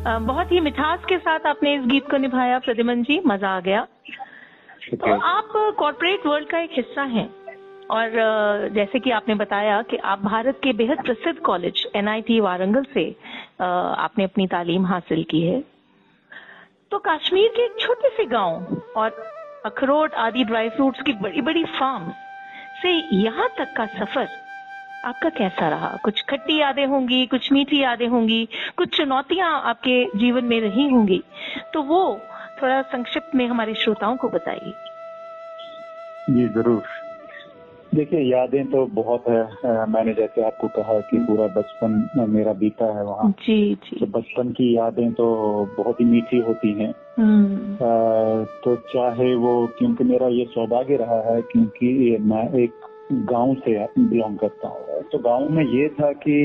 बहुत ही मिठास के साथ आपने इस गीत को निभाया प्रद्युमन जी, मजा आ गया। तो आप कॉर्पोरेट वर्ल्ड का एक हिस्सा हैं और जैसे कि आपने बताया कि आप भारत के बेहद प्रसिद्ध कॉलेज NIT वारंगल से आपने अपनी तालीम हासिल की है। तो कश्मीर के एक छोटे से गांव और अखरोट आदि ड्राई फ्रूट्स की बड़ी बड़ी फार्म से यहाँ तक का सफर आपका कैसा रहा? कुछ खट्टी यादें होंगी, कुछ मीठी यादें होंगी, कुछ चुनौतियां आपके जीवन में रही होंगी, तो वो थोड़ा संक्षिप्त में हमारे श्रोताओं को बताइए। जी जरूर। देखिए, यादें तो बहुत है। मैंने जैसे आपको कहा कि पूरा बचपन मेरा बीता है वहाँ। जी जी। तो बचपन की यादें तो बहुत ही मीठी होती हैं। तो चाहे वो, क्योंकि मेरा ये सौभाग्य रहा है क्योंकि मैं एक गांव से बिलोंग करता हूँ। तो गांव में ये था कि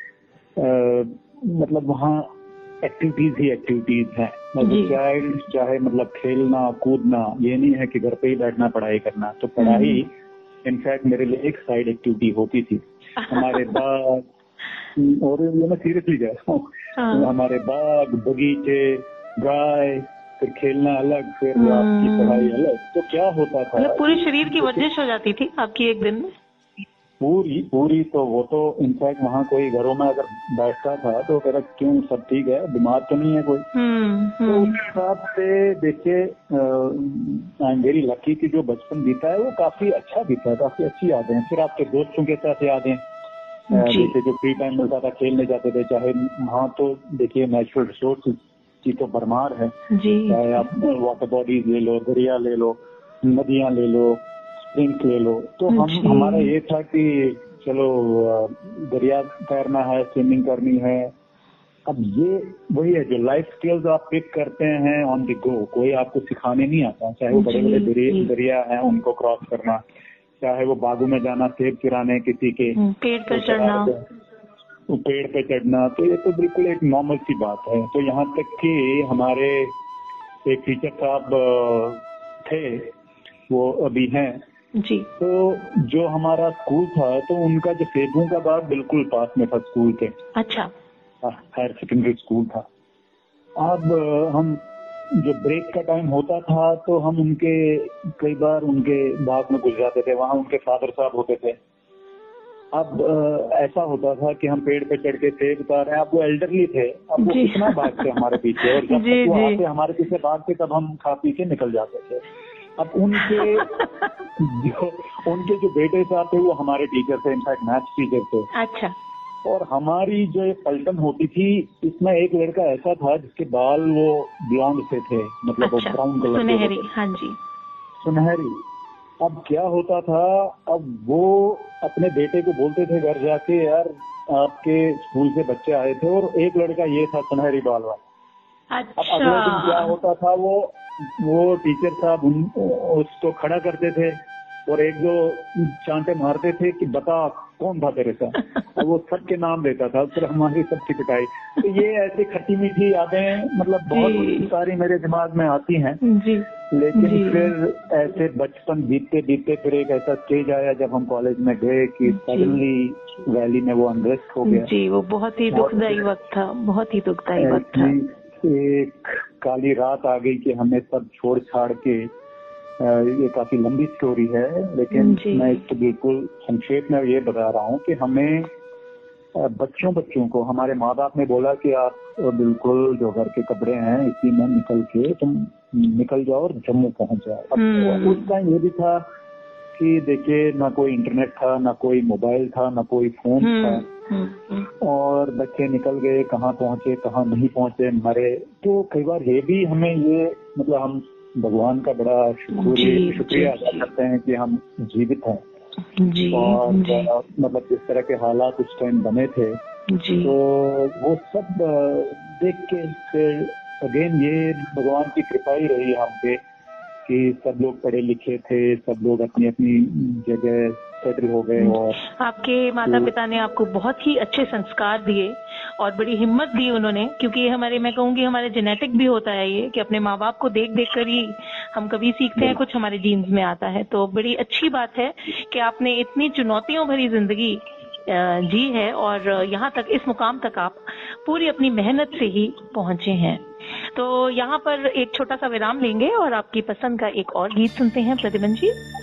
मतलब वहाँ एक्टिविटीज ही एक्टिविटीज हैं। चाइल्ड चाहे मतलब खेलना कूदना, ये नहीं है कि घर पे ही बैठना पढ़ाई करना। तो पढ़ाई इनफैक्ट मेरे लिए एक साइड एक्टिविटी होती थी। हमारे बाग, और ये मैं सीरियसली कह रहा हूँ, हमारे बाग बगीचे, गाय, फिर खेलना अलग, फिर आपकी पढ़ाई अलग। तो क्या होता था, पूरे शरीर की वर्जिश हो जाती थी आपकी एक दिन में। पूरी तो वो तो इनफैक्ट वहाँ कोई घरों में अगर बैठता था तो कह रहा क्यों, सब ठीक है, बीमार तो नहीं है कोई। तो उस हिसाब से देखिए, आई एम वेरी लकी कि जो बचपन बीता है वो काफी अच्छा बीता है, काफी अच्छी यादें हैं। फिर आपके दोस्तों के साथ यादें, जैसे जो फ्री टाइम मिलता था खेलने जाते थे। चाहे वहाँ तो देखिए नेचुरल रिसोर्स की तो भरमार है, चाहे आप वाटर बॉडीज ले लो, दरिया ले लो, नदियां ले लो, स्प्रिंग्स ले लो। तो हमारा ये था कि चलो दरिया तैरना है, स्विमिंग करनी है। अब ये वही है जो लाइफ स्किल्स आप पिक करते हैं ऑन द गो। कोई आपको सिखाने नहीं आता, चाहे वो बड़े बड़े दरिया हैं उनको क्रॉस करना, चाहे वो बागों में जाना सेब चुराने किसी के, पेड़ पर चढ़ना, पेड़ पे चढ़ना। तो ये तो बिल्कुल एक नॉर्मल सी बात है। तो यहाँ तक कि हमारे एक टीचर साहब थे, वो अभी हैं जी। तो जो हमारा स्कूल था तो उनका जो सेबों का बाग बिल्कुल पास में था स्कूल के। अच्छा। हायर सेकेंडरी स्कूल था। अब हम जो ब्रेक का टाइम होता था तो हम उनके कई बार उनके बाग में घुस जाते थे। वहाँ उनके फादर साहब होते थे। अब ऐसा होता था कि हम पेड़ पे चढ़ के सेब उतार रहे हैं। अब वो एल्डरली थे, अब वो कितना भागते हमारे पीछे, और जब वो आते हमारे पीछे भागते तब हम खा पी के निकल जाते थे। अब उनके जो बेटे साहब थे वो हमारे टीचर थे, इनफैक्ट मैथ्स टीचर थे। अच्छा। और हमारी जो एक पलटन होती थी, इसमें एक लड़का ऐसा था जिसके बाल वो ब्लॉन्ड से थे, मतलब वो ब्राउन कलर के, सुनहरी। हाँ जी, सुनहरी। अब क्या होता था, अब वो अपने बेटे को बोलते थे घर जाके, यार आपके स्कूल से बच्चे आए थे और एक लड़का ये था सुनहरी बाल वाला। अच्छा। अब अगले दिन क्या होता था, वो टीचर साहब उसको खड़ा करते थे और एक दो चांटे मारते थे कि बता कौन था तेरे साथ। और वो सबके नाम देता था, फिर हमारी सबकी पिटाई। तो ये ऐसी खट्टी मीठी यादें मतलब बहुत सारी मेरे दिमाग में आती हैं जी। लेकिन फिर ऐसे बचपन बीतते बीतते फिर एक ऐसा स्टेज आया जब हम कॉलेज में गए कि सडनली वैली में वो अनरेस्ट हो गया। जी, वो बहुत ही दुखदायी वक्त था, बहुत ही दुखदायी वक्त था। एक काली रात आ गई कि हमें सब छोड़ छाड़ के, ये काफी लंबी स्टोरी है लेकिन मैं इसको बिल्कुल संक्षेप में ये बता रहा हूँ कि हमें बच्चों को हमारे माँ बाप ने बोला कि आप बिल्कुल जो घर के कपड़े हैं इसी में निकल के तुम निकल जाओ और जम्मू पहुंच जाओ। अब उस टाइम ये भी था कि देखिए ना कोई इंटरनेट था, ना कोई मोबाइल था, ना कोई फोन था, और बच्चे निकल गए, कहाँ पहुंचे कहाँ नहीं पहुंचे, मरे। तो कई बार ये भी हमें ये मतलब हम भगवान का बड़ा शुक्रिया अदा करते हैं कि हम जीवित हैं। और मतलब जिस तरह के हालात उस टाइम बने थे तो वो सब देख के फिर अगेन ये भगवान की कृपा ही रही हम पे कि सब लोग पढ़े लिखे थे, सब लोग अपनी अपनी जगह सेटल हो गए। और आपके माता पिता ने आपको बहुत ही अच्छे संस्कार दिए और बड़ी हिम्मत दी उन्होंने, क्योंकि हमारे, मैं कहूँगी हमारे जेनेटिक भी होता है ये कि अपने माँ बाप को देख देख कर ही हम कभी सीखते हैं, कुछ हमारे जीन्स में आता है। तो बड़ी अच्छी बात है कि आपने इतनी चुनौतियों भरी जिंदगी जी है और यहाँ तक, इस मुकाम तक आप पूरी अपनी मेहनत से ही पहुंचे हैं। तो यहाँ पर एक छोटा सा विराम लेंगे और आपकी पसंद का एक और गीत सुनते हैं प्रद्युमन जी।